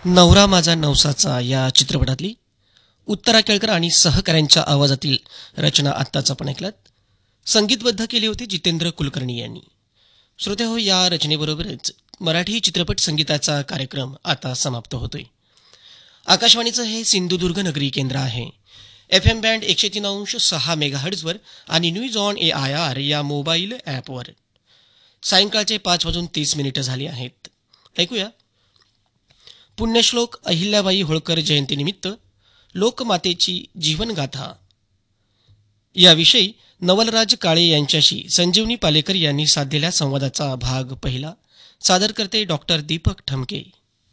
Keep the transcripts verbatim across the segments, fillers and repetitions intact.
नवरा माझा नवसाचा या चित्रपटातली उत्तरा केळकर आणि सहकाऱ्यांच्या आवाजातील रचना आत्ताच आपण ऐकलात. संगीतबद्ध केली होती जितेंद्र कुलकर्णी यांनी. श्रोते हो, या रचनेबरोबरच मराठी चित्रपट संगीताचा कार्यक्रम आता समाप्त होतोय. आकाशवाणीचं हे सिंधुदुर्ग नगरी केंद्र आहे. एफ एम बँड एकशे तीन अंश सहा मेगाहर्ट्झवर आणि news on A I R या मोबाईल ॲपवर. सायंकाळचे पाच वाजून तीस मिनिटं झाली आहेत. ऐकूया पुण्यश्लोक अहिल्याबाई होळकर जयंतीनिमित्त लोकमातेची जीवनगाथा याविषयी नवलराज काळे यांच्याशी संजीवनी पालेकर यांनी साधलेल्या संवादाचा भाग पहिला. सादर करते डॉक्टर दीपक ठमके.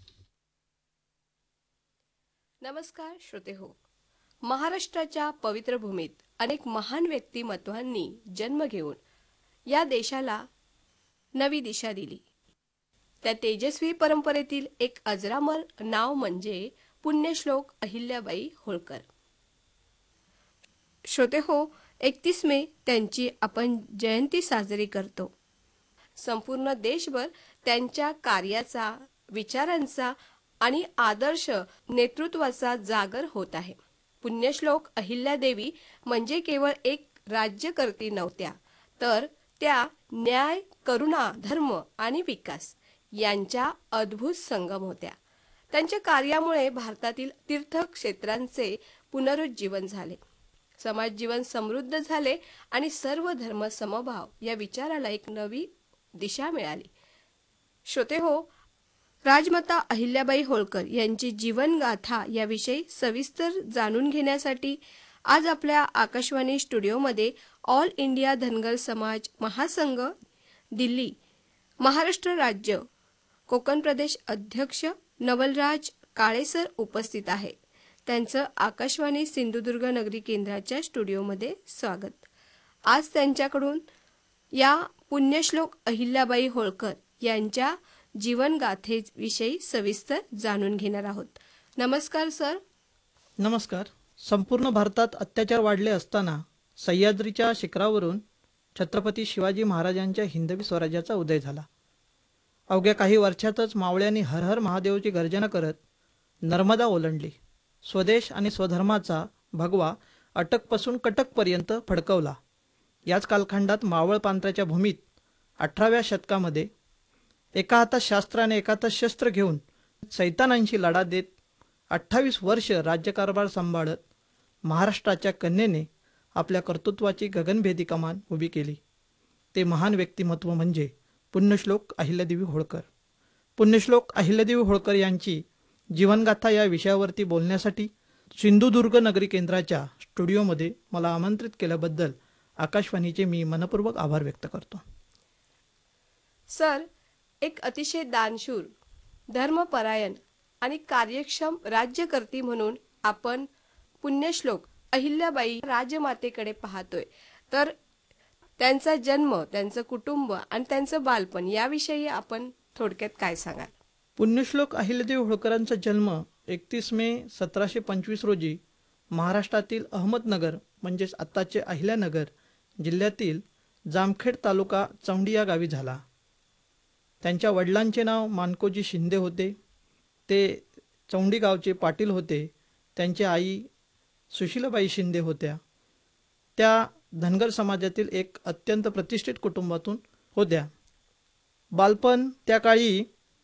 नमस्कार श्रोते हो. महाराष्ट्राच्या पवित्र भूमीत अनेक महान व्यक्तिमत्वांनी जन्म घेऊन या देशाला नवी दिशा दिली. त्या तेजस्वी परंपरेतील एक अजरामर नाव म्हणजे पुण्यश्लोक अहिल्याबाई होळकर. श्रोते हो, एकतीस मे त्यांची आपण जयंती साजरी करतो. संपूर्ण देशभर त्यांच्या कार्याचा, विचारांचा आणि आदर्श नेतृत्वाचा जागर होत आहे. पुण्यश्लोक अहिल्यादेवी म्हणजे केवळ एक राज्यकर्ती नव्हत्या, तर त्या न्याय, करुणा, धर्म आणि विकास यांच्या अद्भुत संगम होत्या. त्यांच्या कार्यामुळे भारतातील तीर्थक्षेत्रांचे पुनरुज्जीवन झाले, समाज जीवन समृद्ध झाले आणि सर्व धर्म समभाव या विचाराला एक नवी दिशा मिळाली. श्रोते हो, राजमाता अहिल्याबाई होळकर यांची जीवनगाथा याविषयी सविस्तर जाणून घेण्यासाठी आज आपल्या आकाशवाणी स्टुडिओमध्ये ऑल इंडिया धनगर समाज महासंघ दिल्ली महाराष्ट्र राज्य कोकण प्रदेश अध्यक्ष नवलराज काळेसर उपस्थित आहे. त्यांचं आकाशवाणी सिंधुदुर्ग नगरी केंद्राच्या स्टुडिओमध्ये स्वागत. आज त्यांच्याकडून या पुण्यश्लोक अहिल्याबाई होळकर यांच्या जीवनगाथेविषयी सविस्तर जाणून घेणार आहोत. नमस्कार सर. नमस्कार. संपूर्ण भारतात अत्याचार वाढले असताना सह्याद्रीच्या शिखरावरून छत्रपती शिवाजी महाराजांच्या हिंदवी स्वराज्याचा उदय झाला. अवघ्या काही वर्षातच मावळ्यांनी हर हर महादेवची गर्जना करत नर्मदा ओलांडली. स्वदेश आणि स्वधर्माचा भगवा अटकपासून कटकपर्यंत फडकवला. याच कालखंडात मावळ प्रांताच्या भूमीत अठराव्या शतकामध्ये एका हातात शास्त्र आणि एका हातात शस्त्र घेऊन सैतानांशी लढा देत अठ्ठावीस वर्ष राज्यकारभार सांभाळत महाराष्ट्राच्या कन्येने आपल्या कर्तृत्वाची गगनभेदी कमान उभी केली. ते महान व्यक्तिमत्व म्हणजे पुण्यश्लोक अहिल्यादेवी होळकर. पुण्यश्लोक अहिल्यादेवी होळकर यांची जीवनगाथा या विषयावरती बोलण्यासाठी सिंधुदुर्ग नगरी केंद्राच्या स्टुडिओमध्ये मला आमंत्रित केल्याबद्दल आकाशवाणीचे मी मनपूर्वक आभार व्यक्त करतो. सर, एक अतिशय दानशूर, धर्मपरायण आणि कार्यक्षम राज्यकर्ती म्हणून आपण पुण्यश्लोक अहिल्याबाई राजमातेकडे पाहतोय, तर त्यांचा जन्म, त्यांचं कुटुंब आणि त्यांचं बालपण याविषयी आपण थोडक्यात काय सांगाल? पुण्यश्लोक अहिल्यादेवी होळकरांचा जन्म एकतीस मे सतराशे पंचवीस रोजी महाराष्ट्रातील अहमदनगर म्हणजेच आत्ताचे अहिल्यानगर जिल्ह्यातील जामखेड तालुका चौंडी या गावी झाला. त्यांच्या वडिलांचे नाव मानकोजी शिंदे होते. ते चौंडी गावचे पाटील होते. त्यांची आई सुशीलाबाई शिंदे होत्या. त्या धनगर समाजातील एक अत्यंत प्रतिष्ठित कुटुंबातून होत्या. बालपण त्या काळी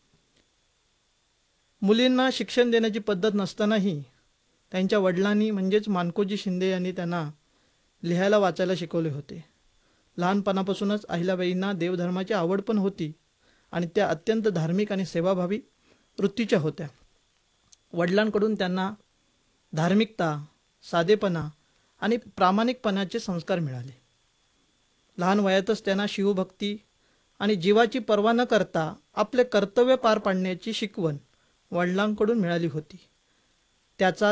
मुलींना शिक्षण देण्याची पद्धत नसतानाही त्यांच्या वडिलांनी म्हणजेच मानकोजी शिंदे यांनी त्यांना लिहायला वाचायला शिकवले होते. लहानपणापासूनच अहिल्याबाईंना देवधर्माची आवड पण होती आणि त्या अत्यंत धार्मिक आणि सेवाभावी वृत्तीच्या होत्या. वडिलांकडून त्यांना धार्मिकता, साधेपणा आणि प्रामाणिकपणाचे संस्कार मिळाले. लहान वयातच त्यांना शिवभक्ती आणि जीवाची पर्वा न करता आपले कर्तव्य पार पाडण्याची शिकवण वडिलांकडून मिळाली होती. त्याचा